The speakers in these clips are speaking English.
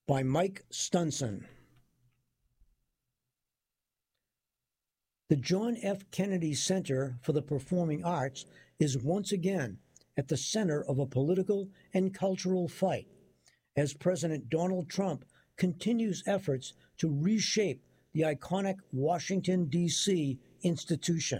by Mike Stunson. The John F. Kennedy Center for the Performing Arts is once again at the center of a political and cultural fight as President Donald Trump continues efforts to reshape the iconic Washington, D.C. institution.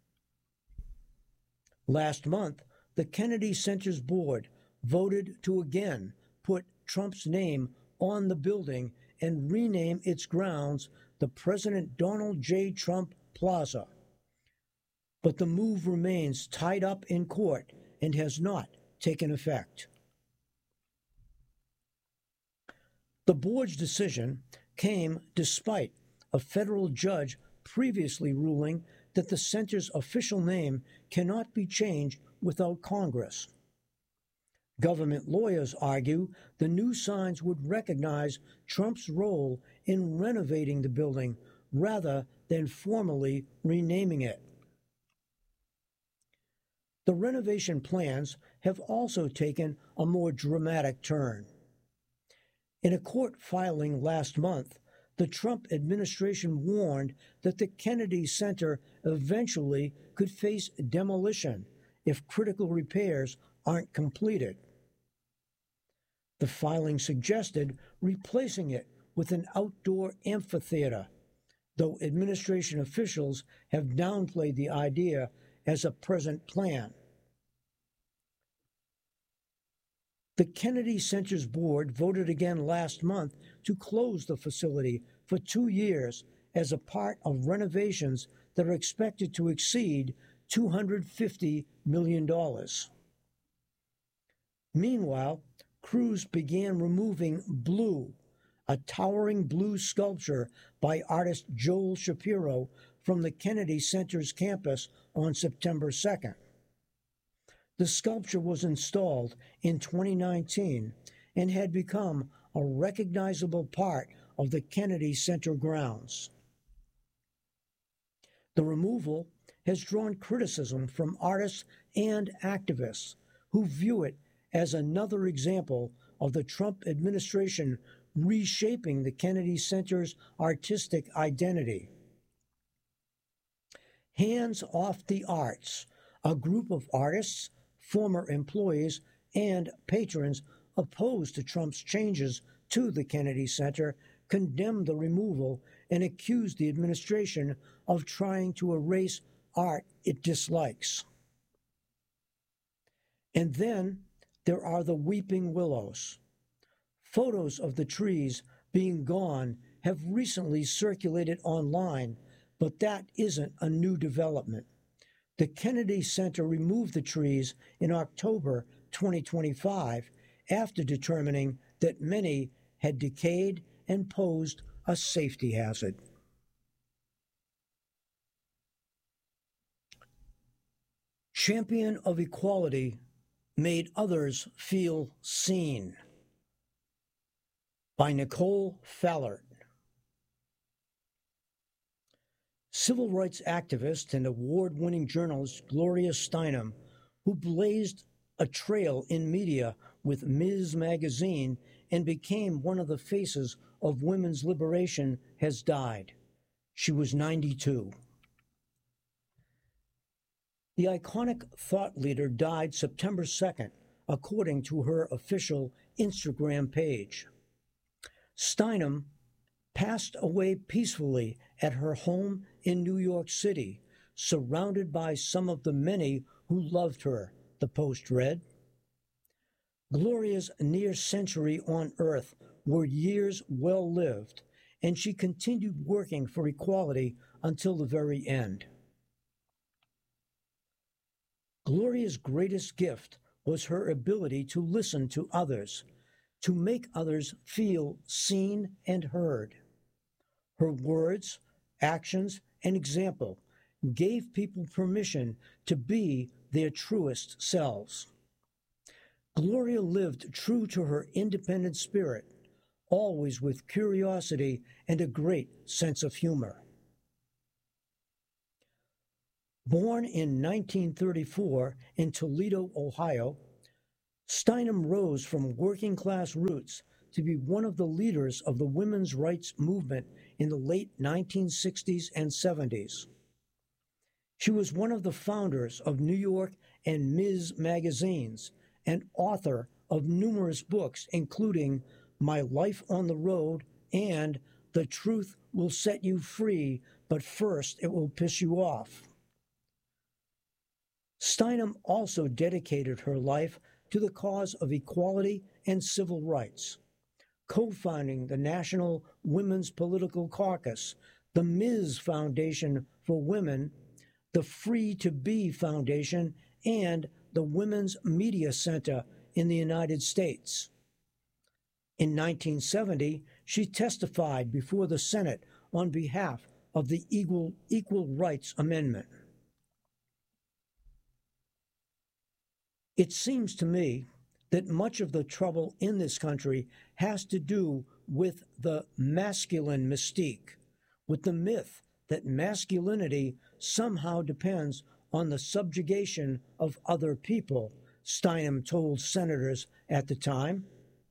Last month, the Kennedy Center's board voted to again put Trump's name on the building and rename its grounds the President Donald J. Trump Plaza. But the move remains tied up in court and has not taken effect. The board's decision came despite a federal judge previously ruling that the center's official name cannot be changed without Congress. Government lawyers argue the new signs would recognize Trump's role in renovating the building rather than formally renaming it. The renovation plans have also taken a more dramatic turn. In a court filing last month, the Trump administration warned that the Kennedy Center eventually could face demolition if critical repairs aren't completed. The filing suggested replacing it with an outdoor amphitheater, though administration officials have downplayed the idea as a present plan. The Kennedy Center's board voted again last month to close the facility for 2 years as a part of renovations that are expected to exceed $250 million. Meanwhile, crews began removing Blue, a towering blue sculpture by artist Joel Shapiro, from the Kennedy Center's campus on September 2nd. The sculpture was installed in 2019 and had become a recognizable part of the Kennedy Center grounds. The removal has drawn criticism from artists and activists who view it as another example of the Trump administration reshaping the Kennedy Center's artistic identity. Hands Off the Arts, a group of artists, former employees, and patrons opposed to Trump's changes to the Kennedy Center, condemned the removal and accused the administration of trying to erase art it dislikes. And then there are the weeping willows. Photos of the trees being gone have recently circulated online, but that isn't a new development. The Kennedy Center removed the trees in October 2025 after determining that many had decayed and posed a safety hazard. Champion of Equality Made Others Feel Seen by Nicole Fallert. Civil rights activist and award-winning journalist Gloria Steinem, who blazed a trail in media with Ms. Magazine and became one of the faces of women's liberation, has died. She was 92. The iconic thought leader died September 2nd, according to her official Instagram page. Steinem passed away peacefully at her home in New York City, surrounded by some of the many who loved her, the Post read. Gloria's near century on Earth were years well lived, and she continued working for equality until the very end. Gloria's greatest gift was her ability to listen to others, to make others feel seen and heard. Her words, actions, and example gave people permission to be their truest selves. Gloria lived true to her independent spirit, always with curiosity and a great sense of humor. Born in 1934 in Toledo, Ohio, Steinem rose from working-class roots to be one of the leaders of the women's rights movement in the late 1960s and 70s. She was one of the founders of New York and Ms. magazines and author of numerous books, including My Life on the Road and The Truth Will Set You Free, but First It Will Piss You Off. Steinem also dedicated her life to the cause of equality and civil rights, co-founding the National Women's Political Caucus, the Ms. Foundation for Women, the Free to Be Foundation, and the Women's Media Center in the United States. In 1970, she testified before the Senate on behalf of the Equal Rights Amendment. It seems to me that much of the trouble in this country has to do with the masculine mystique, with the myth that masculinity somehow depends on the subjugation of other people, Steinem told senators at the time.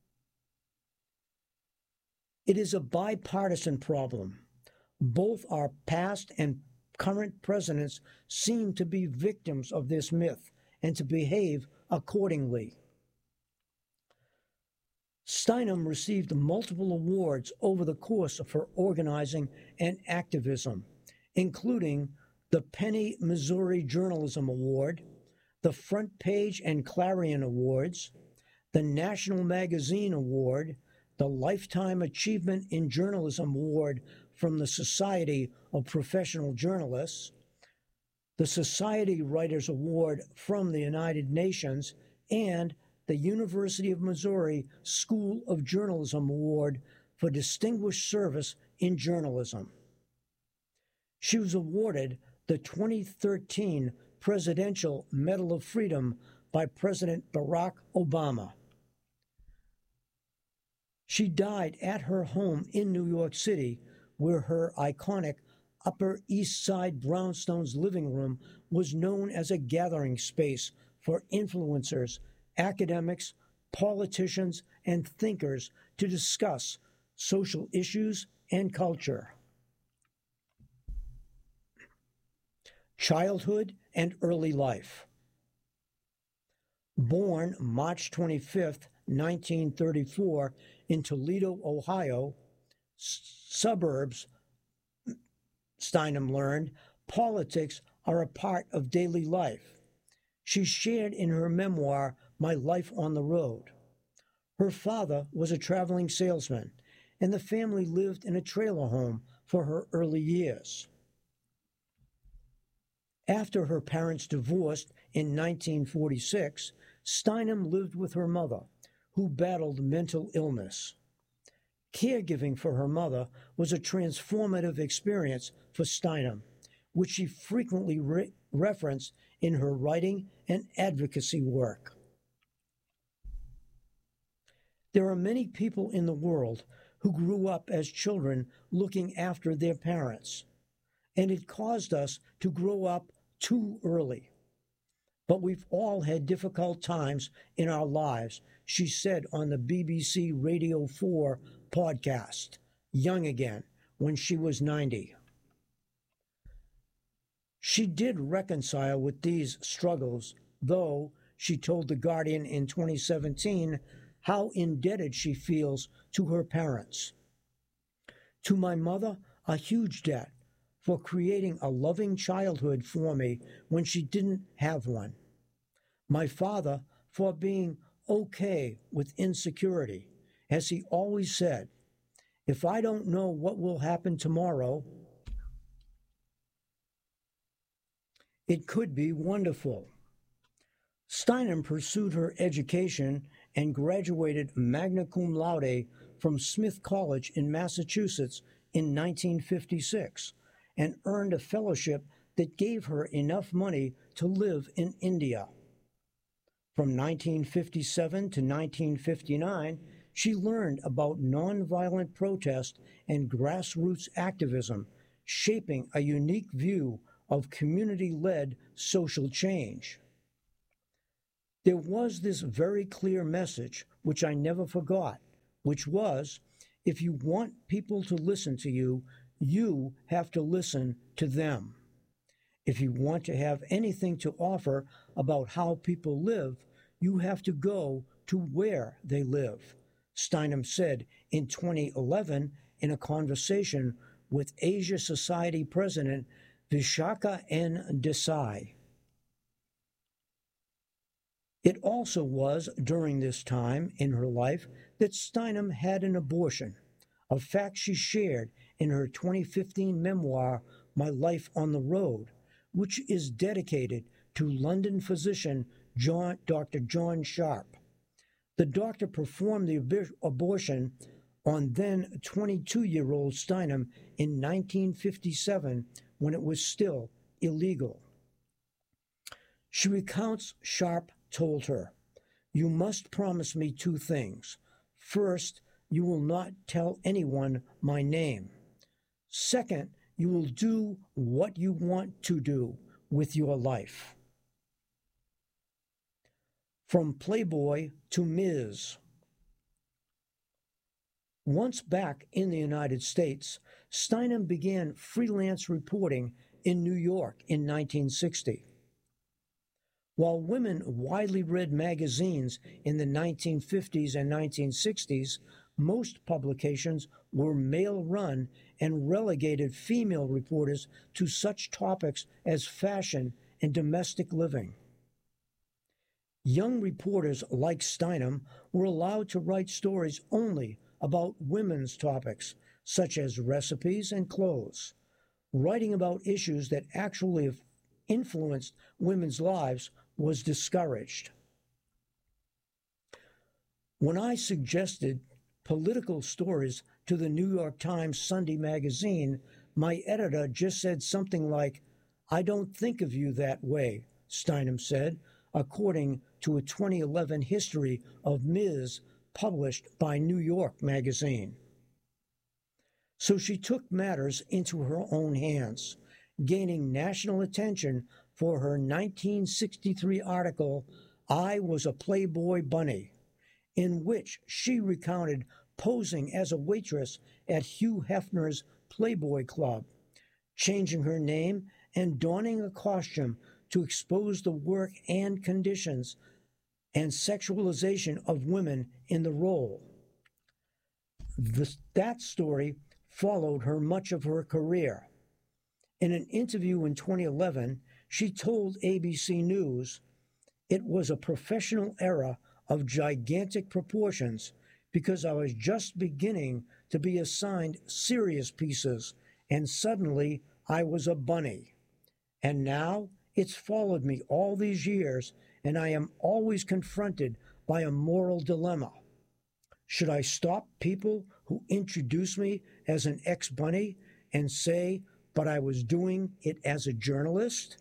It is a bipartisan problem. Both our past and current presidents seem to be victims of this myth and to behave accordingly. Steinem received multiple awards over the course of her organizing and activism, including the Penny Missouri Journalism Award, the Front Page and Clarion Awards, the National Magazine Award, the Lifetime Achievement in Journalism Award from the Society of Professional Journalists, the Society Writers Award from the United Nations, and the University of Missouri School of Journalism Award for Distinguished Service in Journalism. She was awarded the 2013 Presidential Medal of Freedom by President Barack Obama. She died at her home in New York City, where her iconic Upper East Side brownstones living room was known as a gathering space for influencers, academics, politicians, and thinkers to discuss social issues and culture. Childhood and early life. Born March 25, 1934, in Toledo, Ohio, suburbs, Steinem learned, politics are a part of daily life. She shared in her memoir, My Life on the Road. Her father was a traveling salesman, and the family lived in a trailer home for her early years. After her parents divorced in 1946, Steinem lived with her mother, who battled mental illness. Caregiving for her mother was a transformative experience for Steinem, which she frequently referenced in her writing and advocacy work. There are many people in the world who grew up as children looking after their parents, and it caused us to grow up too early. But we've all had difficult times in our lives, she said on the BBC Radio 4 podcast, Young Again, when she was 90. She did reconcile with these struggles, though she told The Guardian in 2017 how indebted she feels to her parents. To my mother, a huge debt for creating a loving childhood for me when she didn't have one. My father for being okay with insecurity, as he always said, if I don't know what will happen tomorrow, it could be wonderful. Steinem pursued her education and graduated magna cum laude from Smith College in Massachusetts in 1956 and earned a fellowship that gave her enough money to live in India. From 1957 to 1959, she learned about nonviolent protest and grassroots activism, shaping a unique view of community-led social change. There was this very clear message, which I never forgot, which was, if you want people to listen to you, you have to listen to them. If you want to have anything to offer about how people live, you have to go to where they live, Steinem said in 2011 in a conversation with Asia Society President Vishakha N. Desai. It also was during this time in her life that Steinem had an abortion, a fact she shared in her 2015 memoir, My Life on the Road, which is dedicated to London physician Dr. John Sharp. The doctor performed the abortion on then 22-year-old Steinem in 1957 when it was still illegal. She recounts Sharp told her, "You must promise me two things. First, you will not tell anyone my name. Second, you will do what you want to do with your life." From Playboy to Ms. Once back in the United States, Steinem began freelance reporting in New York in 1960. While women widely read magazines in the 1950s and 1960s, most publications were male-run and relegated female reporters to such topics as fashion and domestic living. Young reporters like Steinem were allowed to write stories only about women's topics, such as recipes and clothes. Writing about issues that actually influenced women's lives was discouraged. When I suggested political stories to the New York Times Sunday magazine, my editor just said something like, "I don't think of you that way," Steinem said, according to a 2011 history of Ms. published by New York Magazine. So she took matters into her own hands, gaining national attention for her 1963 article, I Was a Playboy Bunny, in which she recounted posing as a waitress at Hugh Hefner's Playboy Club, changing her name and donning a costume to expose the work and conditions and sexualization of women in the role. That story followed her much of her career. In an interview in 2011, she told ABC News, "It was a professional era of gigantic proportions because I was just beginning to be assigned serious pieces, and suddenly I was a bunny. And now it's followed me all these years, and I am always confronted by a moral dilemma. Should I stop people who introduce me as an ex-bunny and say, but I was doing it as a journalist?"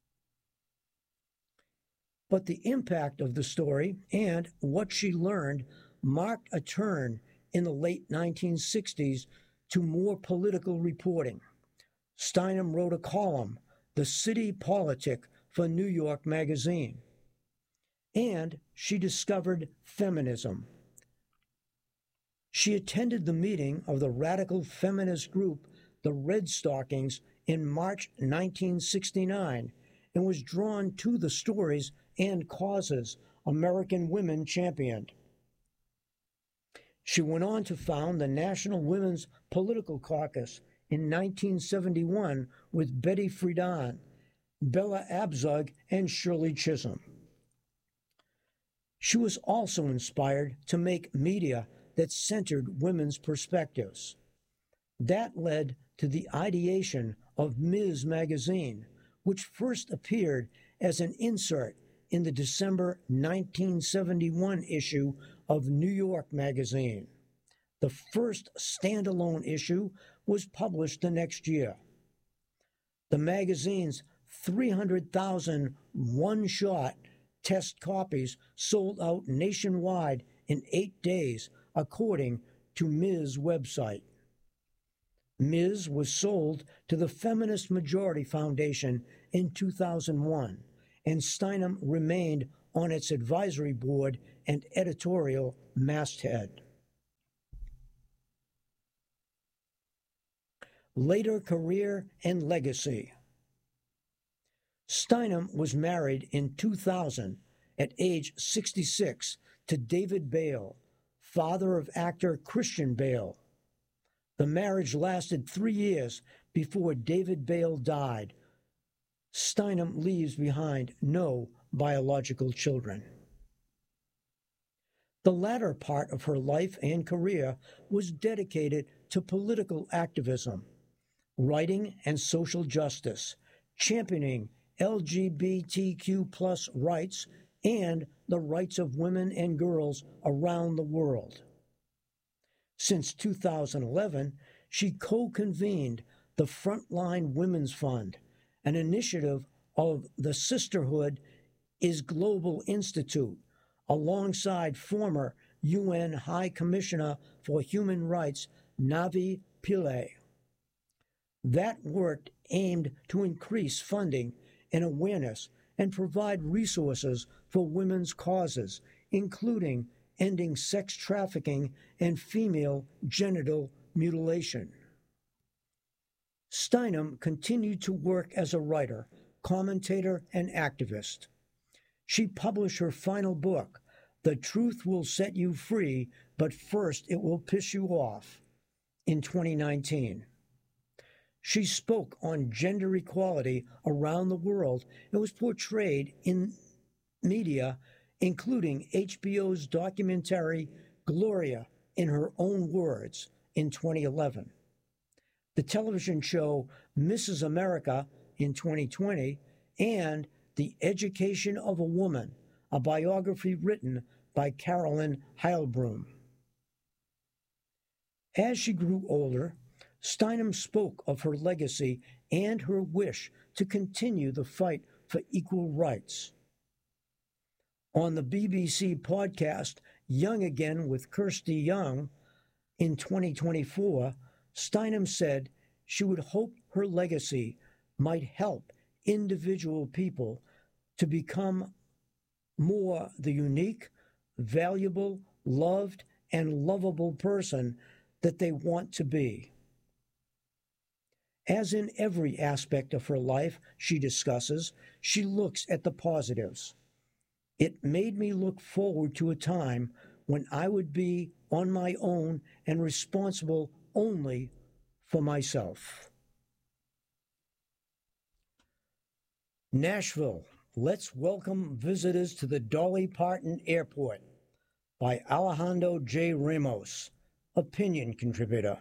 But the impact of the story and what she learned marked a turn in the late 1960s to more political reporting. Steinem wrote a column, The City Politic, for New York Magazine. And she discovered feminism. She attended the meeting of the radical feminist group, the Red Stockings, in March 1969, and was drawn to the stories and causes American women championed. She went on to found the National Women's Political Caucus in 1971 with Betty Friedan, Bella Abzug, and Shirley Chisholm. She was also inspired to make media that centered women's perspectives. That led to the ideation of Ms. Magazine, which first appeared as an insert in the December 1971 issue of New York Magazine. The first standalone issue was published the next year. The magazine's 300,000 one-shot test copies sold out nationwide in 8 days, according to Ms. website. Ms. was sold to the Feminist Majority Foundation in 2001, and Steinem remained on its advisory board and editorial masthead. Later career and legacy. Steinem was married in 2000 at age 66 to David Bale, father of actor Christian Bale. The marriage lasted 3 years before David Bale died. Steinem leaves behind no biological children. The latter part of her life and career was dedicated to political activism, writing and social justice, championing LGBTQ+ rights and the rights of women and girls around the world. Since 2011, she co-convened the Frontline Women's Fund, an initiative of the Sisterhood is Global Institute, alongside former UN High Commissioner for Human Rights Navi Pillay. That work aimed to increase funding and awareness and provide resources for women's causes, including ending sex trafficking and female genital mutilation. Steinem continued to work as a writer, commentator, and activist. She published her final book, The Truth Will Set You Free, but First It Will Piss You Off, in 2019. She spoke on gender equality around the world and was portrayed in media, including HBO's documentary Gloria in Her Own Words in 2011, the television show Mrs. America in 2020, and The Education of a Woman, a biography written by Carolyn Heilbrunn. As she grew older, Steinem spoke of her legacy and her wish to continue the fight for equal rights. On the BBC podcast Young Again with Kirsty Young in 2024, Steinem said she would hope her legacy might help individual people to become more the unique, valuable, loved, and lovable person that they want to be. As in every aspect of her life she discusses, she looks at the positives. It made me look forward to a time when I would be on my own and responsible only for myself. Nashville, Let's Welcome Visitors to the Dolly Parton Airport by Alejandro J. Ramos, opinion contributor.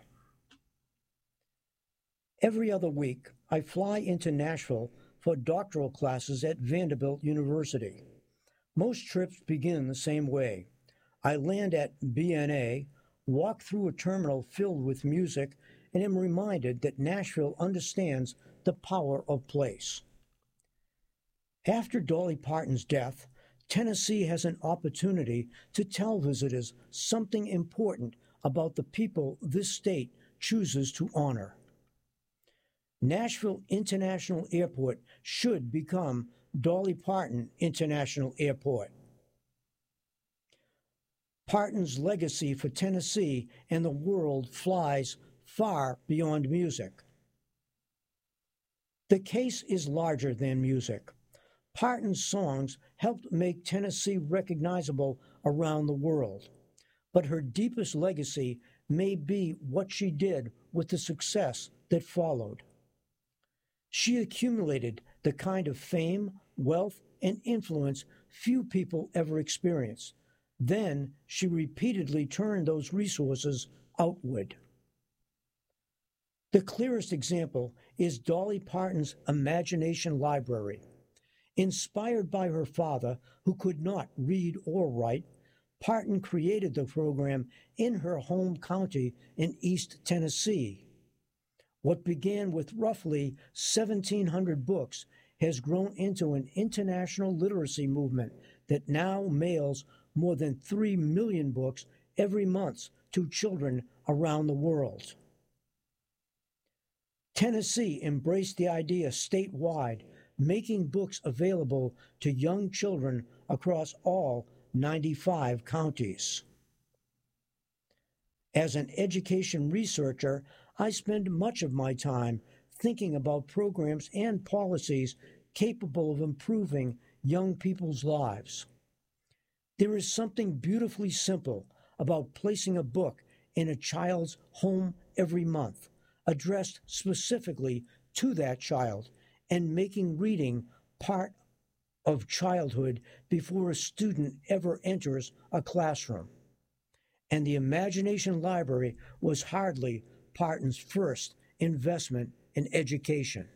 Every other week, I fly into Nashville for doctoral classes at Vanderbilt University. Most trips begin the same way. I land at BNA, walk through a terminal filled with music, and am reminded that Nashville understands the power of place. After Dolly Parton's death, Tennessee has an opportunity to tell visitors something important about the people this state chooses to honor. Nashville International Airport should become Dolly Parton International Airport. Parton's legacy for Tennessee and the world flies far beyond music. The case is larger than music. Parton's songs helped make Tennessee recognizable around the world, but her deepest legacy may be what she did with the success that followed. She accumulated the kind of fame, wealth, and influence few people ever experience. Then she repeatedly turned those resources outward. The clearest example is Dolly Parton's Imagination Library. Inspired by her father, who could not read or write, Parton created the program in her home county in East Tennessee. What began with roughly 1,700 books has grown into an international literacy movement that now mails more than 3 million books every month to children around the world. Tennessee embraced the idea statewide, making books available to young children across all 95 counties. As an education researcher, I spend much of my time thinking about programs and policies capable of improving young people's lives. There is something beautifully simple about placing a book in a child's home every month, addressed specifically to that child, and making reading part of childhood before a student ever enters a classroom. And the Imagination Library was hardly Parton's first investment in education.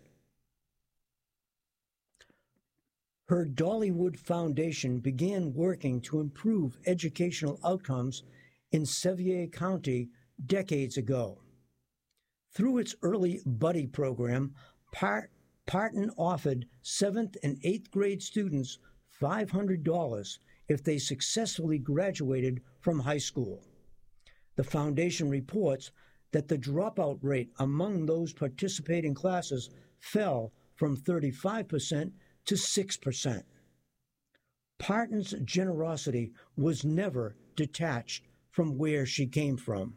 Her Dollywood Foundation began working to improve educational outcomes in Sevier County decades ago. Through its early buddy program, Parton offered 7th and 8th grade students $500 if they successfully graduated from high school. The foundation reports that the dropout rate among those participating classes fell from 35% to 6%. Parton's generosity was never detached from where she came from.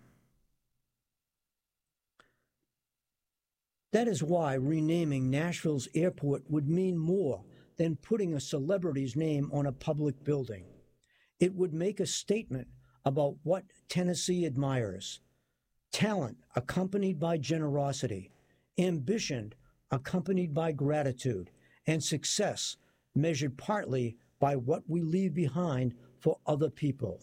That is why renaming Nashville's airport would mean more than putting a celebrity's name on a public building. It would make a statement about what Tennessee admires: talent accompanied by generosity, ambition accompanied by gratitude, and success measured partly by what we leave behind for other people.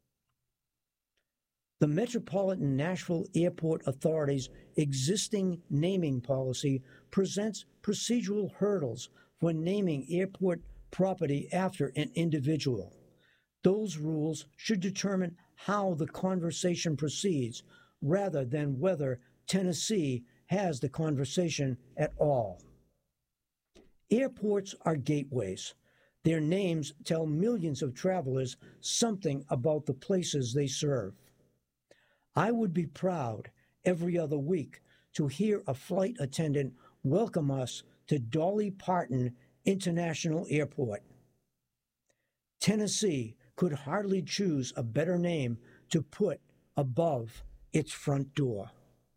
The Metropolitan Nashville Airport Authority's existing naming policy presents procedural hurdles for naming airport property after an individual. Those rules should determine how the conversation proceeds rather than whether Tennessee has the conversation at all. Airports are gateways. Their names tell millions of travelers something about the places they serve. I would be proud every other week to hear a flight attendant welcome us to Dolly Parton International Airport. Tennessee could hardly choose a better name to put above its front door.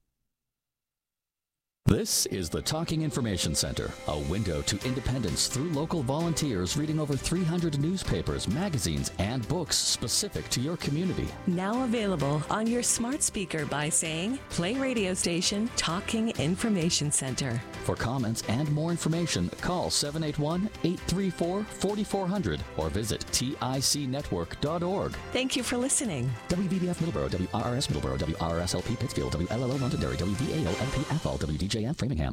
This is the Talking Information Center, a window to independence through local volunteers reading over 300 newspapers, magazines, and books specific to your community. Now available on your smart speaker by saying, play radio station Talking Information Center. For comments and more information, call 781-834-4400 or visit ticnetwork.org. Thank you for listening. WVBF Middleborough, WRRS Middleborough, WRSLP Pittsfield, WLLO Londonderry, WVAO-LP Athol, WDJM Framingham.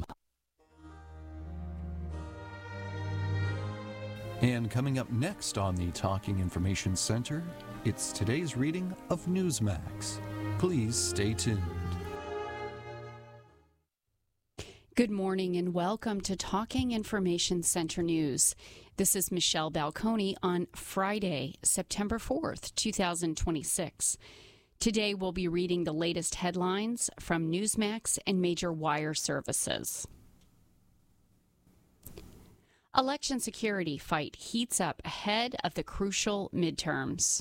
And coming up next on the Talking Information Center, it's today's reading of Newsmax. Please stay tuned. Good morning and welcome to Talking Information Center News. This is Michelle Balconi on Friday, September 4th, 2026. Today we'll be reading the latest headlines from Newsmax and major wire services. Election security fight heats up ahead of the crucial midterms.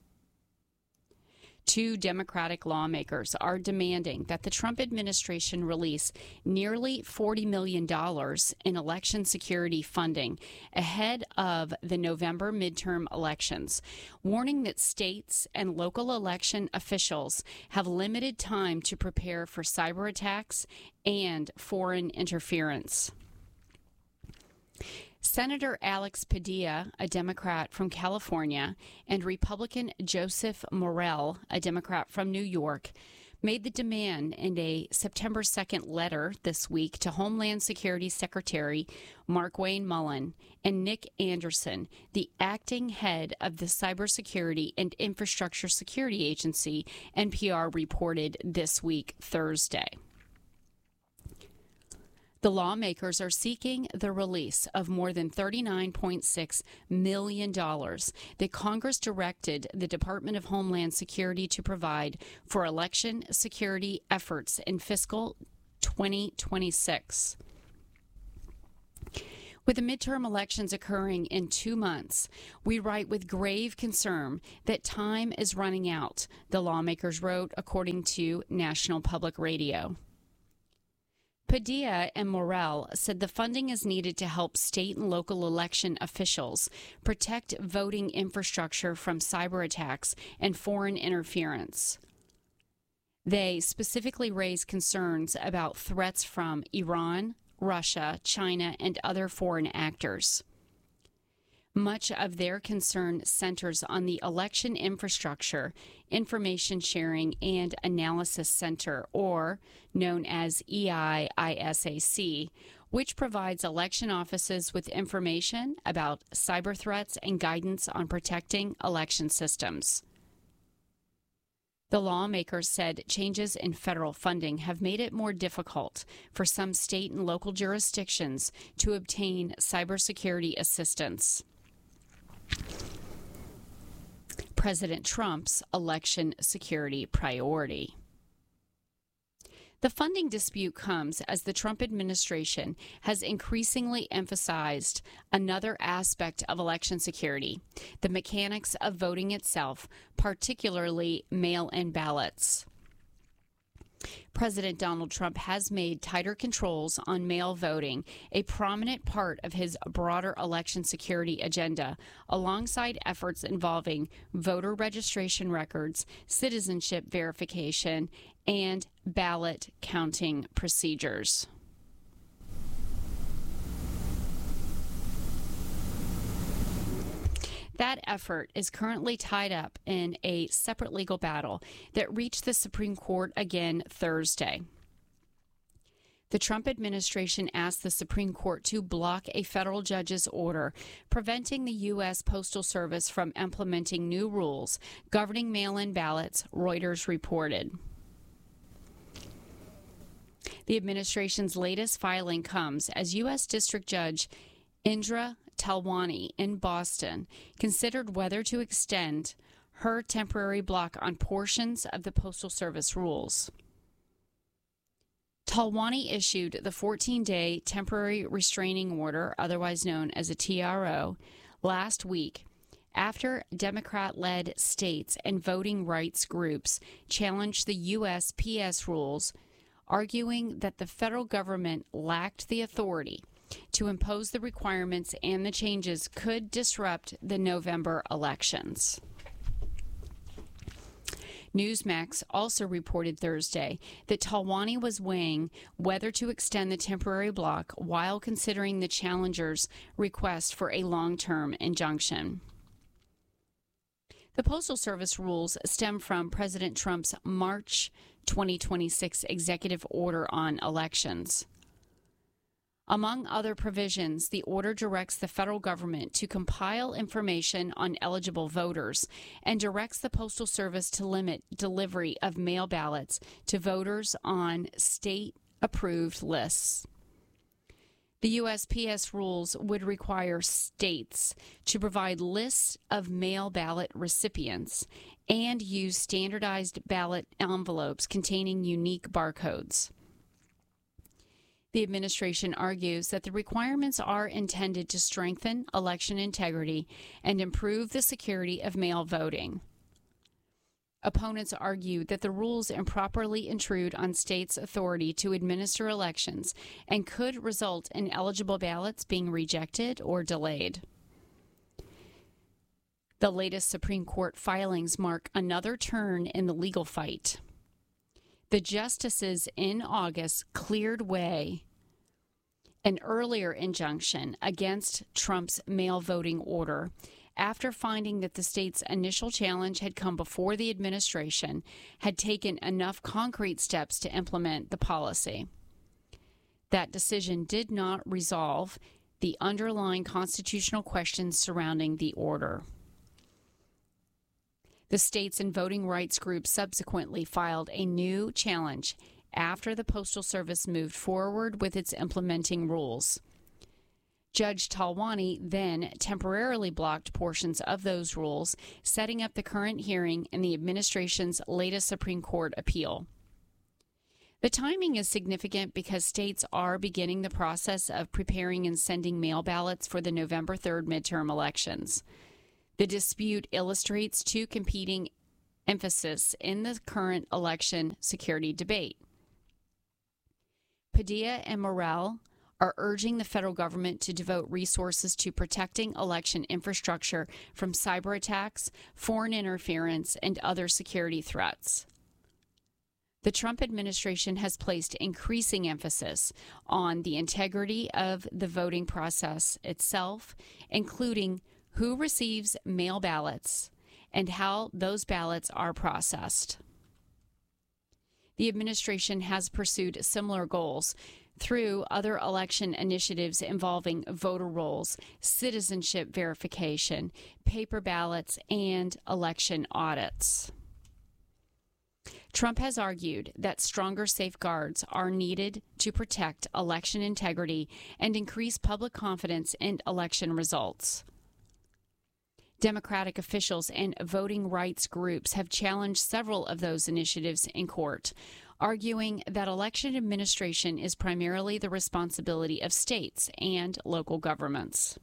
2 Democratic lawmakers are demanding that the Trump administration release nearly $40 million in election security funding ahead of the November midterm elections, warning that states and local election officials have limited time to prepare for cyber attacks and foreign interference. Senator Alex Padilla, a Democrat from California, and Republican Joseph Morell, a Democrat from New York, made the demand in a September 2nd letter this week to Homeland Security Secretary Markwayne Mullin and Nick Anderson, the acting head of the Cybersecurity and Infrastructure Security Agency, NPR reported this week, Thursday. The lawmakers are seeking the release of more than $39.6 million that Congress directed the Department of Homeland Security to provide for election security efforts in fiscal 2026. With the midterm elections occurring in 2 months, we write with grave concern that time is running out, the lawmakers wrote, according to National Public Radio. Padilla and Morell said the funding is needed to help state and local election officials protect voting infrastructure from cyber attacks and foreign interference. They specifically raised concerns about threats from Iran, Russia, China, and other foreign actors. Much of their concern centers on the Election Infrastructure, Information Sharing, and Analysis Center, or known as EIISAC, which provides election offices with information about cyber threats and guidance on protecting election systems. The lawmakers said changes in federal funding have made it more difficult for some state and local jurisdictions to obtain cybersecurity assistance. President Trump's election security priority. The funding dispute comes as the Trump administration has increasingly emphasized another aspect of election security, the mechanics of voting itself, particularly mail-in ballots. President Donald Trump has made tighter controls on mail voting a prominent part of his broader election security agenda, alongside efforts involving voter registration records, citizenship verification, and ballot counting procedures. That effort is currently tied up in a separate legal battle that reached the Supreme Court again Thursday. The Trump administration asked the Supreme Court to block a federal judge's order preventing the U.S. Postal Service from implementing new rules governing mail-in ballots, Reuters reported. The administration's latest filing comes as U.S. District Judge Indra Talwani in Boston considered whether to extend her temporary block on portions of the Postal Service rules. Talwani issued the 14-day temporary restraining order, otherwise known as a TRO, last week after Democrat-led states and voting rights groups challenged the USPS rules, arguing that the federal government lacked the authority to impose the requirements and the changes could disrupt the November elections. Newsmax also reported Thursday that Talwani was weighing whether to extend the temporary block while considering the challenger's request for a long-term injunction. The Postal Service rules stem from President Trump's March 2026 executive order on elections. Among other provisions, the order directs the federal government to compile information on eligible voters and directs the Postal Service to limit delivery of mail ballots to voters on state-approved lists. The USPS rules would require states to provide lists of mail ballot recipients and use standardized ballot envelopes containing unique barcodes. The administration argues that the requirements are intended to strengthen election integrity and improve the security of mail voting. Opponents argue that the rules improperly intrude on states' authority to administer elections and could result in eligible ballots being rejected or delayed. The latest Supreme Court filings mark another turn in the legal fight. The justices in August cleared way an earlier injunction against Trump's mail voting order after finding that the state's initial challenge had come before the administration had taken enough concrete steps to implement the policy. That decision did not resolve the underlying constitutional questions surrounding the order. The states and voting rights groups subsequently filed a new challenge after the Postal Service moved forward with its implementing rules. Judge Talwani then temporarily blocked portions of those rules, setting up the current hearing in the administration's latest Supreme Court appeal. The timing is significant because states are beginning the process of preparing and sending mail ballots for the November 3rd midterm elections. The dispute illustrates two competing emphases in the current election security debate. Padilla and Morell are urging the federal government to devote resources to protecting election infrastructure from cyber attacks, foreign interference, and other security threats. The Trump administration has placed increasing emphasis on the integrity of the voting process itself, including who receives mail ballots and how those ballots are processed. The administration has pursued similar goals through other election initiatives involving voter rolls, citizenship verification, paper ballots, and election audits. Trump has argued that stronger safeguards are needed to protect election integrity and increase public confidence in election results. Democratic officials and voting rights groups have challenged several of those initiatives in court, arguing that election administration is primarily the responsibility of states and local governments.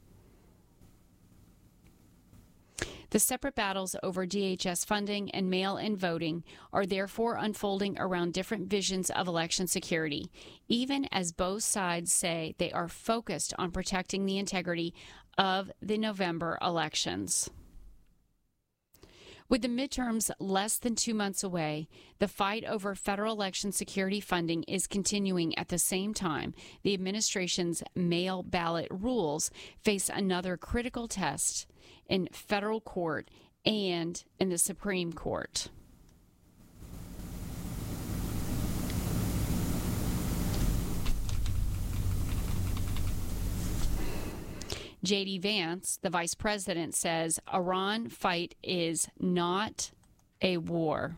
The separate battles over DHS funding and mail-in voting are therefore unfolding around different visions of election security, even as both sides say they are focused on protecting the integrity of the November elections. With the midterms less than 2 months away, the fight over federal election security funding is continuing. At the same time, the administration's mail ballot rules face another critical test in federal court and in the Supreme Court. J.D. Vance, the vice president, says Iran fight is not a war.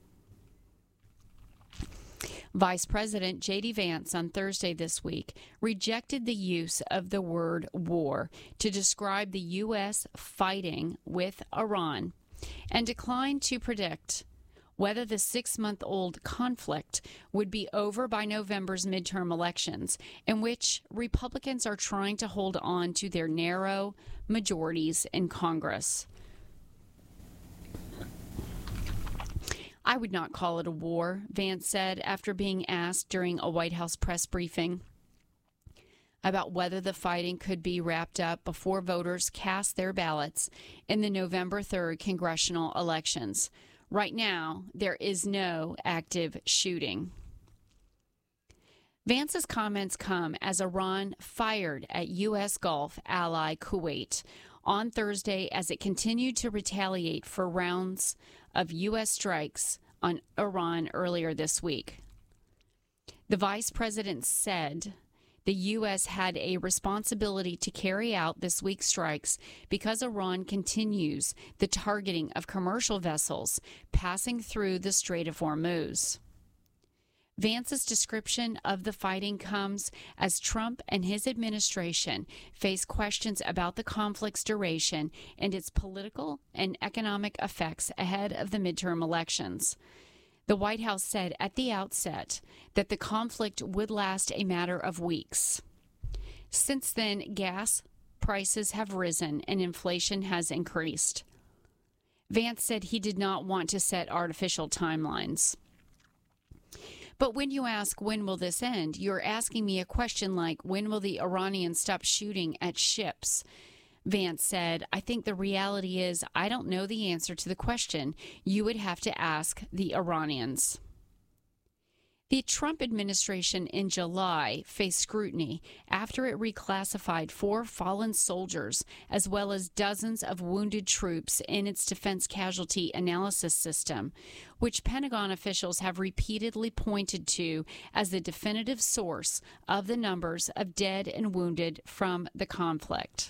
Vice President J.D. Vance on Thursday this week rejected the use of the word war to describe the U.S. fighting with Iran and declined to predict whether the 6-month-old conflict would be over by November's midterm elections, in which Republicans are trying to hold on to their narrow majorities in Congress. I would not call it a war, Vance said after being asked during a White House press briefing about whether the fighting could be wrapped up before voters cast their ballots in the November 3rd congressional elections. Right now, there is no active shooting. Vance's comments come as Iran fired at U.S. Gulf ally Kuwait on Thursday as it continued to retaliate for rounds of U.S. strikes on Iran earlier this week. The vice president said the U.S. had a responsibility to carry out this week's strikes because Iran continues the targeting of commercial vessels passing through the Strait of Hormuz. Vance's description of the fighting comes as Trump and his administration face questions about the conflict's duration and its political and economic effects ahead of the midterm elections. The White House said at the outset that the conflict would last a matter of weeks. Since then, gas prices have risen and inflation has increased. Vance said he did not want to set artificial timelines. But when you ask, when will this end, you're asking me a question like, when will the Iranians stop shooting at ships? Vance said, I think the reality is I don't know the answer to the question. You would have to ask the Iranians. The Trump administration in July faced scrutiny after it reclassified 4 fallen soldiers as well as dozens of wounded troops in its defense casualty analysis system, which Pentagon officials have repeatedly pointed to as the definitive source of the numbers of dead and wounded from the conflict.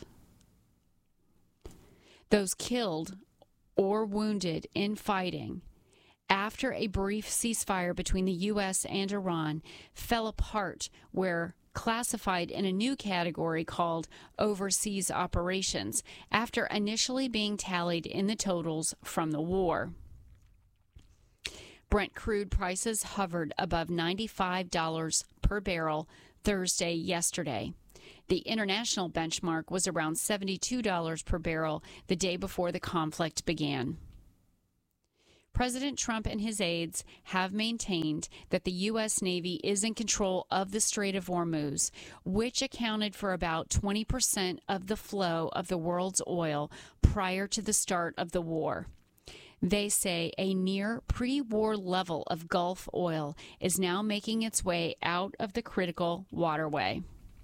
Those killed or wounded in fighting after a brief ceasefire between the U.S. and Iran fell apart were classified in a new category called overseas operations after initially being tallied in the totals from the war. Brent crude prices hovered above $95 per barrel Thursday yesterday. The international benchmark was around $72 per barrel the day before the conflict began. President Trump and his aides have maintained that the U.S. Navy is in control of the Strait of Hormuz, which accounted for about 20% of the flow of the world's oil prior to the start of the war. They say a near pre-war level of Gulf oil is now making its way out of the critical waterway.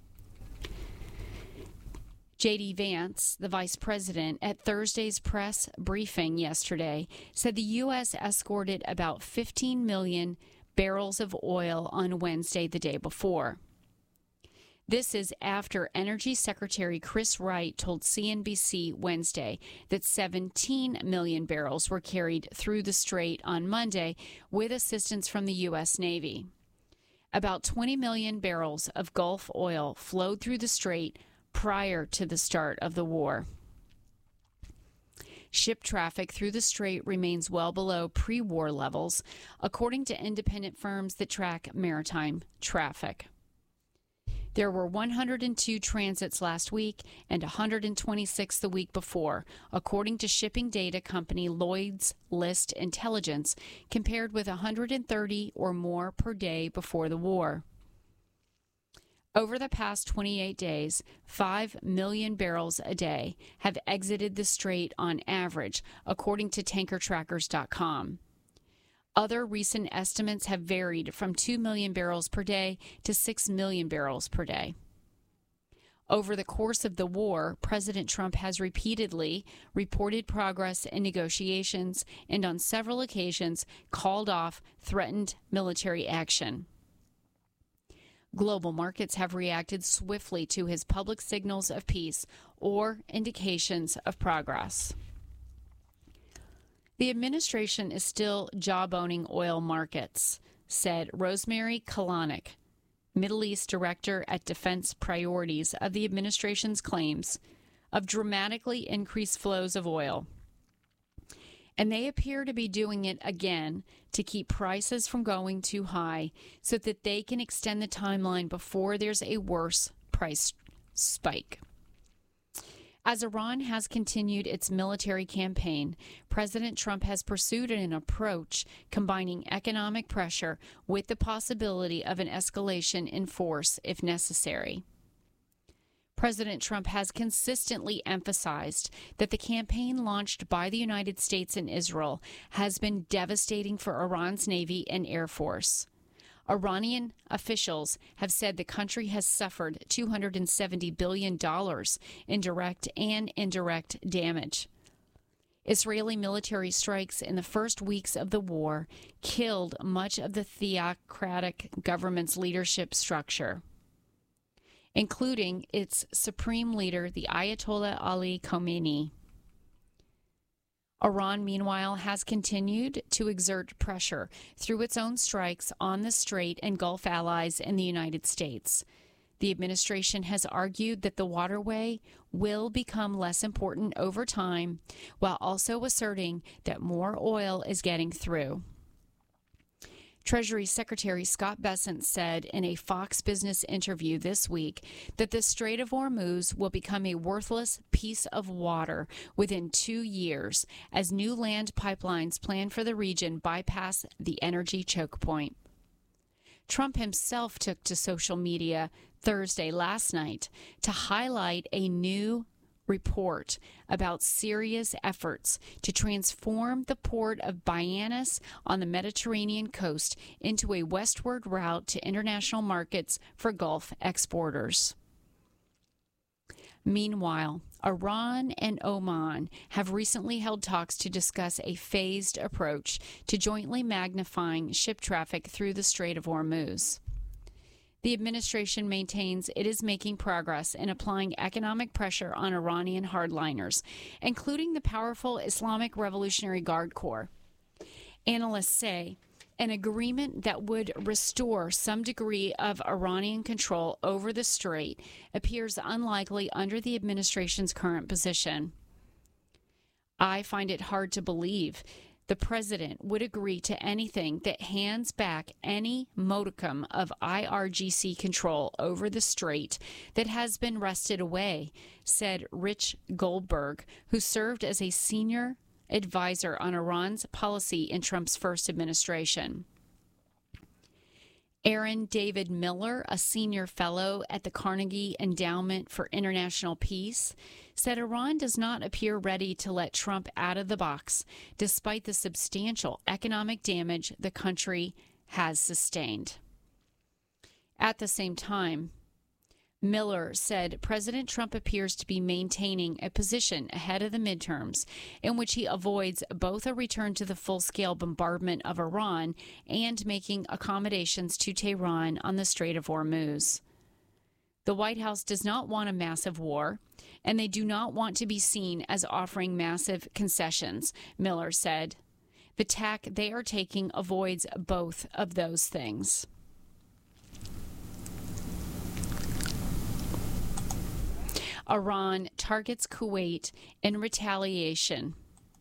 J.D. Vance, the vice president, at Thursday's press briefing yesterday, said the U.S. escorted about 15 million barrels of oil on Wednesday, the day before. This is after Energy Secretary Chris Wright told CNBC Wednesday that 17 million barrels were carried through the strait on Monday with assistance from the U.S. Navy. About 20 million barrels of Gulf oil flowed through the strait prior to the start of the war. Ship traffic through the strait remains well below pre-war levels, according to independent firms that track maritime traffic. There were 102 transits last week and 126 the week before, according to shipping data company Lloyd's List Intelligence, compared with 130 or more per day before the war. Over the past 28 days, 5 million barrels a day have exited the strait on average, according to tankertrackers.com. Other recent estimates have varied from 2 million barrels per day to 6 million barrels per day. Over the course of the war, President Trump has repeatedly reported progress in negotiations and on several occasions called off threatened military action. Global markets have reacted swiftly to his public signals of peace or indications of progress. The administration is still jawboning oil markets, said Rosemary Kalanick, Middle East Director at Defense Priorities of the administration's claims of dramatically increased flows of oil. And they appear to be doing it again to keep prices from going too high so that they can extend the timeline before there's a worse price spike. As Iran has continued its military campaign, President Trump has pursued an approach combining economic pressure with the possibility of an escalation in force if necessary. President Trump has consistently emphasized that the campaign launched by the United States and Israel has been devastating for Iran's Navy and Air Force. Iranian officials have said the country has suffered $270 billion in direct and indirect damage. Israeli military strikes in the first weeks of the war killed much of the theocratic government's leadership structure, including its supreme leader, the Ayatollah Ali Khamenei. Iran, meanwhile, has continued to exert pressure through its own strikes on the Strait and Gulf allies in the United States. The administration has argued that the waterway will become less important over time, while also asserting that more oil is getting through. Treasury Secretary Scott Bessent said in a Fox Business interview this week that the Strait of Hormuz will become a worthless piece of water within 2 years as new land pipelines planned for the region bypass the energy choke point. Trump himself took to social media Thursday last night to highlight a new report about Syria's efforts to transform the port of Baianis on the Mediterranean coast into a westward route to international markets for Gulf exporters. Meanwhile, Iran and Oman have recently held talks to discuss a phased approach to jointly magnifying ship traffic through the Strait of Hormuz. The administration maintains it is making progress in applying economic pressure on Iranian hardliners, including the powerful Islamic Revolutionary Guard Corps. Analysts say an agreement that would restore some degree of Iranian control over the strait appears unlikely under the administration's current position. I find it hard to believe the president would agree to anything that hands back any modicum of IRGC control over the strait that has been wrested away, said Rich Goldberg, who served as a senior advisor on Iran's policy in Trump's first administration. Aaron David Miller, a senior fellow at the Carnegie Endowment for International Peace, said Iran does not appear ready to let Trump out of the box, despite the substantial economic damage the country has sustained. At the same time, Miller said President Trump appears to be maintaining a position ahead of the midterms in which he avoids both a return to the full-scale bombardment of Iran and making accommodations to Tehran on the Strait of Hormuz. The White House does not want a massive war, and they do not want to be seen as offering massive concessions, Miller said. The tack they are taking avoids both of those things. Iran targets Kuwait in retaliation.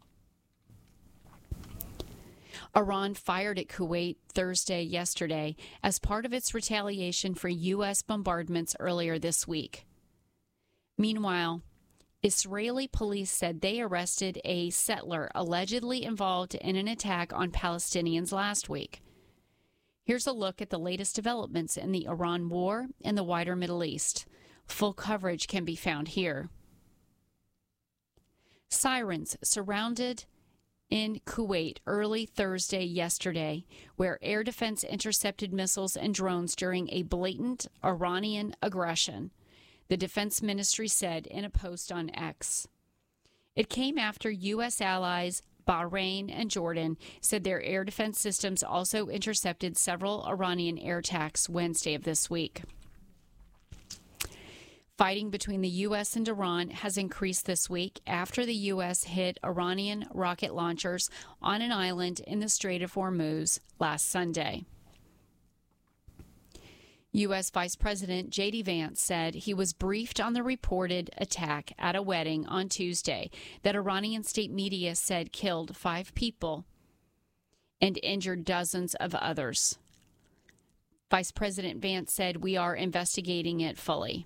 Iran fired at Kuwait yesterday as part of its retaliation for U.S. bombardments earlier this week. Meanwhile, Israeli police said they arrested a settler allegedly involved in an attack on Palestinians last week. Here's a look at the latest developments in the Iran war and the wider Middle East. Full coverage can be found here. Sirens surrounded in Kuwait early Thursday yesterday, where air defense intercepted missiles and drones during a blatant Iranian aggression, the defense ministry said in a post on X. It came after U.S. allies Bahrain and Jordan said their air defense systems also intercepted several Iranian air attacks Wednesday of this week. Fighting between the U.S. and Iran has increased this week after the U.S. hit Iranian rocket launchers on an island in the Strait of Hormuz last Sunday. U.S. Vice President J.D. Vance said he was briefed on the reported attack at a wedding on Tuesday that Iranian state media said killed 5 people and injured dozens of others. Vice President Vance said, "We are investigating it fully."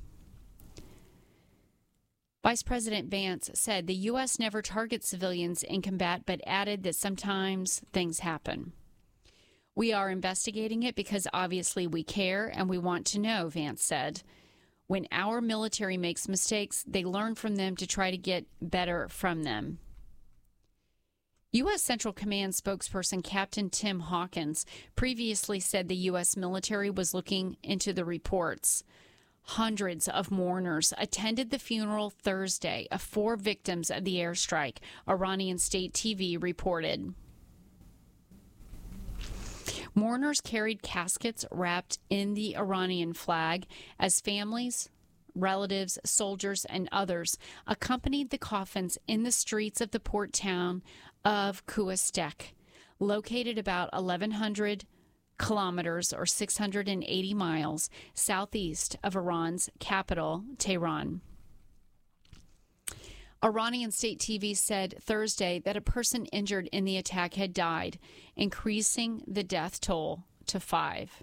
Vice President Vance said the U.S. never targets civilians in combat, but added that sometimes things happen. "We are investigating it because obviously we care and we want to know," Vance said. "When our military makes mistakes, they learn from them to try to get better from them." U.S. Central Command spokesperson Captain Tim Hawkins previously said the U.S. military was looking into the reports. Hundreds of mourners attended the funeral Thursday of 4 victims of the airstrike, Iranian state TV reported. Mourners carried caskets wrapped in the Iranian flag as families, relatives, soldiers, and others accompanied the coffins in the streets of the port town of Kuwait, located about 1,100 kilometers or 680 miles southeast of Iran's capital, Tehran. Iranian state TV said Thursday that a person injured in the attack had died, increasing the death toll to 5.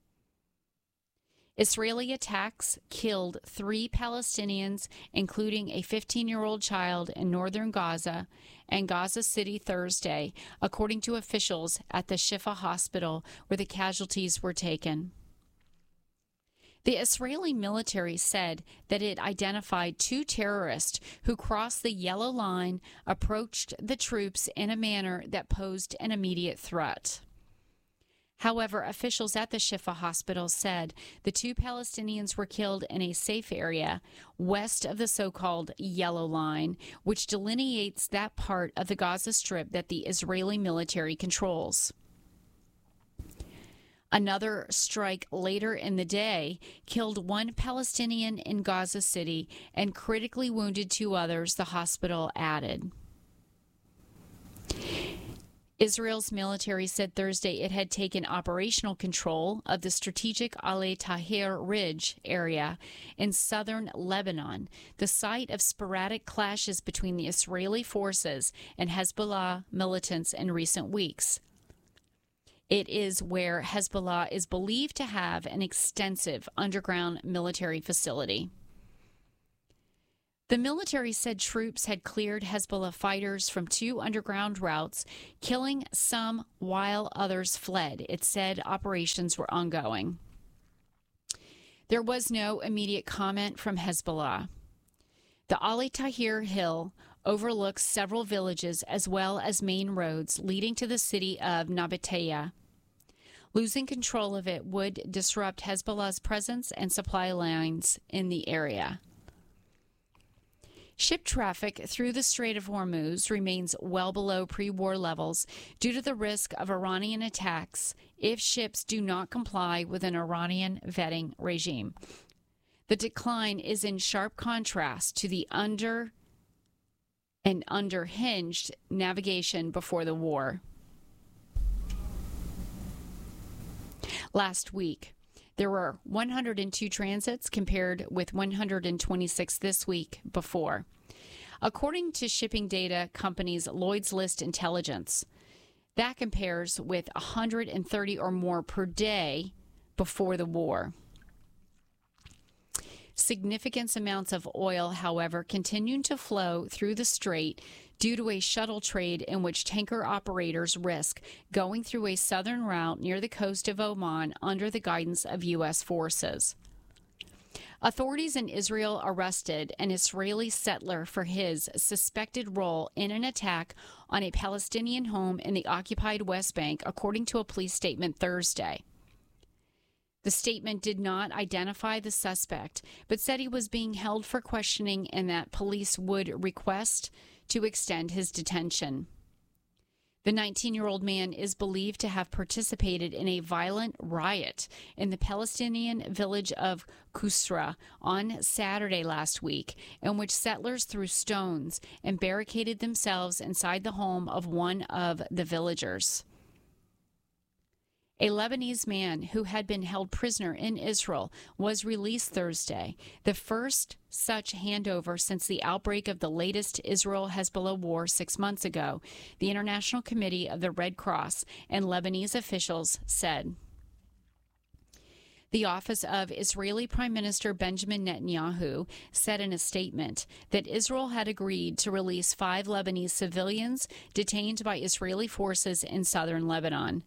Israeli attacks killed 3 Palestinians, including a 15-year-old child in northern Gaza and Gaza City Thursday, according to officials at the Shifa hospital where the casualties were taken. The Israeli military said that it identified 2 terrorists who crossed the yellow line, approached the troops in a manner that posed an immediate threat. However, officials at the Shifa hospital said the 2 Palestinians were killed in a safe area west of the so-called Yellow Line, which delineates that part of the Gaza Strip that the Israeli military controls. Another strike later in the day killed 1 Palestinian in Gaza City and critically wounded 2 others, the hospital added. Israel's military said Thursday it had taken operational control of the strategic Ali Tahrir Ridge area in southern Lebanon, the site of sporadic clashes between the Israeli forces and Hezbollah militants in recent weeks. It is where Hezbollah is believed to have an extensive underground military facility. The military said troops had cleared Hezbollah fighters from 2 underground routes, killing some while others fled. It said operations were ongoing. There was no immediate comment from Hezbollah. The Ali Tahrir Hill overlooks several villages as well as main roads leading to the city of Nabatea. Losing control of it would disrupt Hezbollah's presence and supply lines in the area. Ship traffic through the Strait of Hormuz remains well below pre-war levels due to the risk of Iranian attacks if ships do not comply with an Iranian vetting regime. The decline is in sharp contrast to the underhinged navigation before the war. Last week, there were 102 transits compared with 126 this week before. According to shipping data companies Lloyd's List Intelligence, that compares with 130 or more per day before the war. Significant amounts of oil, however, continued to flow through the strait due to a shuttle trade in which tanker operators risk going through a southern route near the coast of Oman under the guidance of U.S. forces. Authorities in Israel arrested an Israeli settler for his suspected role in an attack on a Palestinian home in the occupied West Bank, according to a police statement Thursday. The statement did not identify the suspect, but said he was being held for questioning and that police would request to extend his detention. The 19-year-old man is believed to have participated in a violent riot in the Palestinian village of Qusra on Saturday last week, in which settlers threw stones and barricaded themselves inside the home of one of the villagers. A Lebanese man who had been held prisoner in Israel was released Thursday, the first such handover since the outbreak of the latest Israel-Hezbollah war 6 months ago, the International Committee of the Red Cross and Lebanese officials said. The office of Israeli Prime Minister Benjamin Netanyahu said in a statement that Israel had agreed to release 5 Lebanese civilians detained by Israeli forces in southern Lebanon.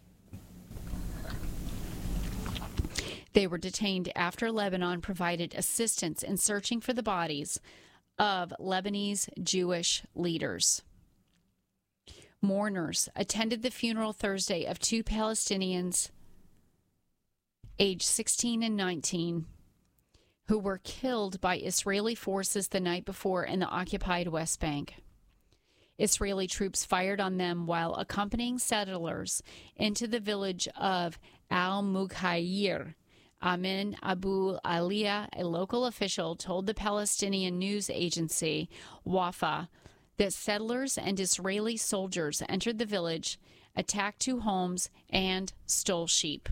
They were detained after Lebanon provided assistance in searching for the bodies of Lebanese Jewish leaders. Mourners attended the funeral Thursday of 2 Palestinians aged 16 and 19 who were killed by Israeli forces the night before in the occupied West Bank. Israeli troops fired on them while accompanying settlers into the village of Al-Mughayir. Amin Abu Aliyah, a local official, told the Palestinian news agency Wafa that settlers and Israeli soldiers entered the village, attacked 2 homes, and stole sheep.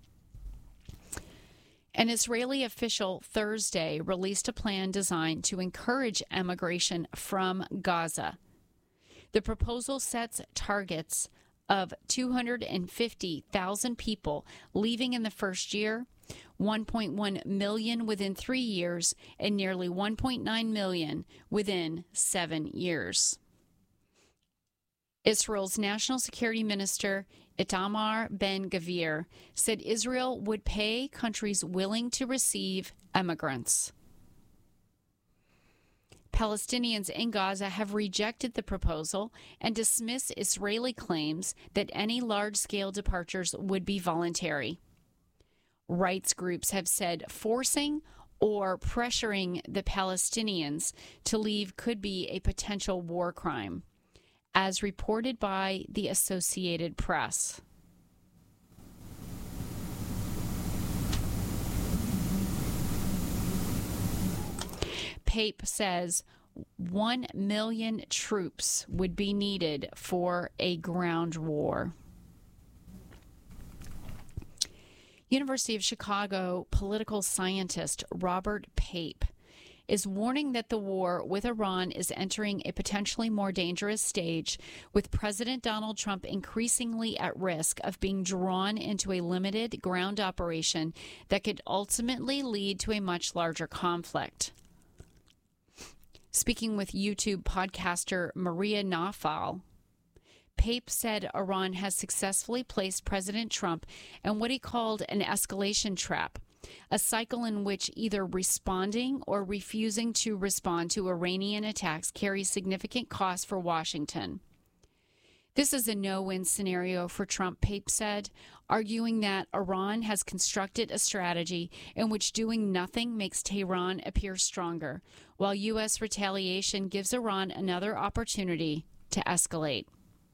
An Israeli official Thursday released a plan designed to encourage emigration from Gaza. The proposal sets targets of 250,000 people leaving in the first year, 1.1 million within 3 years, and nearly 1.9 million within 7 years. Israel's National Security Minister Itamar Ben-Gvir said Israel would pay countries willing to receive immigrants. Palestinians in Gaza have rejected the proposal and dismiss Israeli claims that any large-scale departures would be voluntary. Rights groups have said forcing or pressuring the Palestinians to leave could be a potential war crime, as reported by the Associated Press. Pape says 1 million troops would be needed for a ground war. University of Chicago political scientist Robert Pape is warning that the war with Iran is entering a potentially more dangerous stage, with President Donald Trump increasingly at risk of being drawn into a limited ground operation that could ultimately lead to a much larger conflict. Speaking with YouTube podcaster Maria Nawfal, Pape said Iran has successfully placed President Trump in what he called an escalation trap, a cycle in which either responding or refusing to respond to Iranian attacks carries significant costs for Washington. This is a no-win scenario for Trump, Pape said, arguing that Iran has constructed a strategy in which doing nothing makes Tehran appear stronger, while U.S. retaliation gives Iran another opportunity to escalate.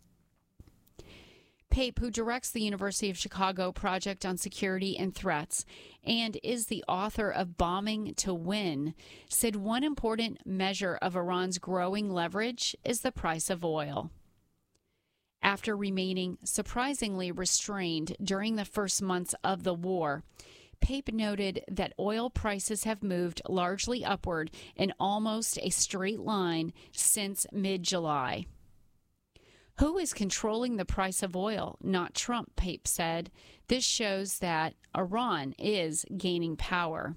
Pape, who directs the University of Chicago Project on Security and Threats and is the author of Bombing to Win, said one important measure of Iran's growing leverage is the price of oil. After remaining surprisingly restrained during the first months of the war, Pape noted that oil prices have moved largely upward in almost a straight line since mid-July. Who is controlling the price of oil? Not Trump, Pape said. This shows that Iran is gaining power.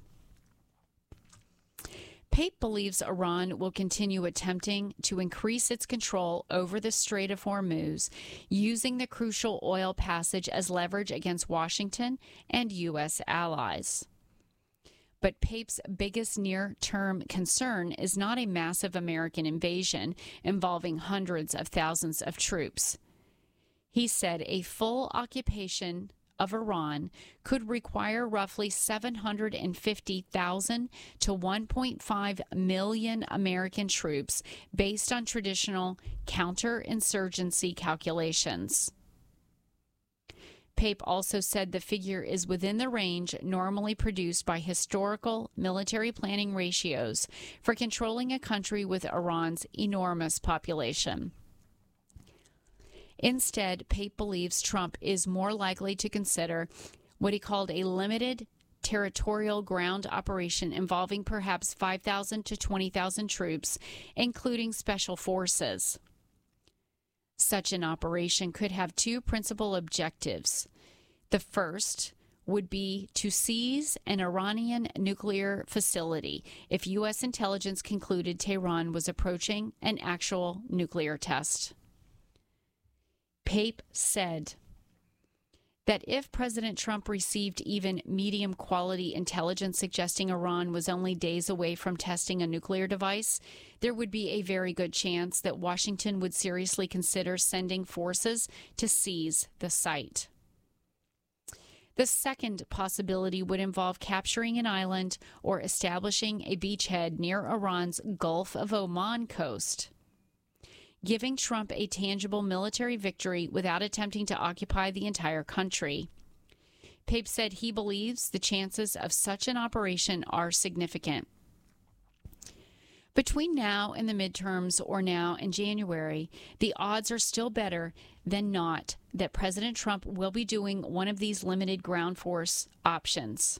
Pape believes Iran will continue attempting to increase its control over the Strait of Hormuz, using the crucial oil passage as leverage against Washington and U.S. allies. But Pape's biggest near-term concern is not a massive American invasion involving hundreds of thousands of troops. He said a full occupation of Iran could require roughly 750,000 to 1.5 million American troops based on traditional counterinsurgency calculations. Pape also said the figure is within the range normally produced by historical military planning ratios for controlling a country with Iran's enormous population. Instead, Pape believes Trump is more likely to consider what he called a limited territorial ground operation involving perhaps 5,000 to 20,000 troops, including special forces. Such an operation could have two principal objectives. The first would be to seize an Iranian nuclear facility if U.S. intelligence concluded Tehran was approaching an actual nuclear test. Pape said that if President Trump received even medium-quality intelligence suggesting Iran was only days away from testing a nuclear device, there would be a very good chance that Washington would seriously consider sending forces to seize the site. The second possibility would involve capturing an island or establishing a beachhead near Iran's Gulf of Oman coast, giving Trump a tangible military victory without attempting to occupy the entire country. Pape said he believes the chances of such an operation are significant. Between now and the midterms, or now in January, the odds are still better than not that President Trump will be doing one of these limited ground force options.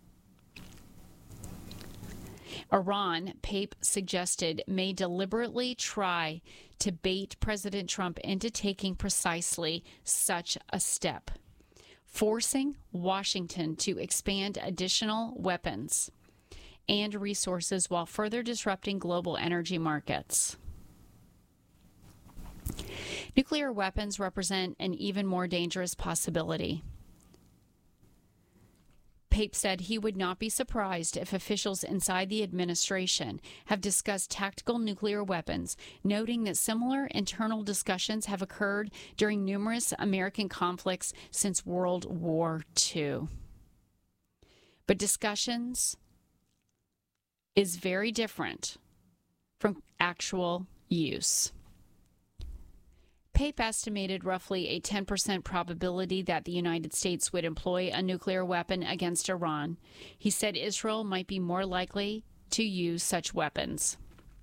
Iran, Pape suggested, may deliberately try to bait President Trump into taking precisely such a step, forcing Washington to expand additional weapons and resources while further disrupting global energy markets. Nuclear weapons represent an even more dangerous possibility. Pape said he would not be surprised if officials inside the administration have discussed tactical nuclear weapons, noting that similar internal discussions have occurred during numerous American conflicts since World War II. But discussions is very different from actual use. Pape estimated roughly a 10% probability that the United States would employ a nuclear weapon against Iran. He said Israel might be more likely to use such weapons.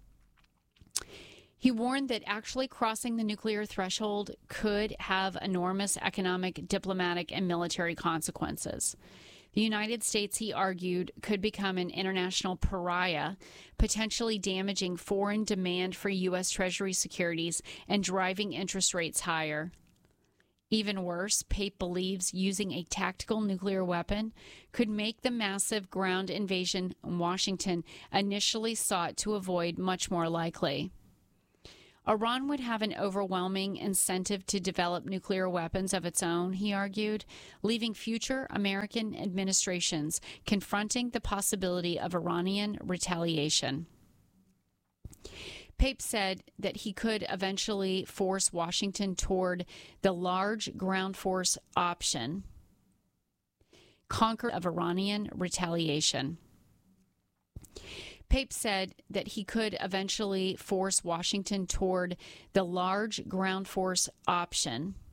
He warned that actually crossing the nuclear threshold could have enormous economic, diplomatic, and military consequences. The United States, he argued, could become an international pariah, potentially damaging foreign demand for U.S. Treasury securities and driving interest rates higher. Even worse, Pape believes using a tactical nuclear weapon could make the massive ground invasion Washington initially sought to avoid much more likely. Iran would have an overwhelming incentive to develop nuclear weapons of its own, he argued, leaving future American administrations confronting the possibility of Iranian retaliation. Pape said that he could eventually force Washington toward the large ground force option, conquer of Iranian retaliation. Pape said that he could eventually force Washington toward the large ground force option,